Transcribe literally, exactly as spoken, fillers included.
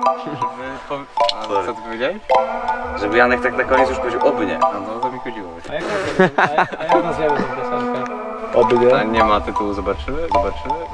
Po... A Sorry. co ty powiedziałeś? Żeby Janek tak na koniec już powiedział oby nie. A no to mi chodziło. A jak, a jak, a jak nazwiemy tę piosenkę? Oby nie. A nie ma tytułu, zobaczymy? Zobaczymy?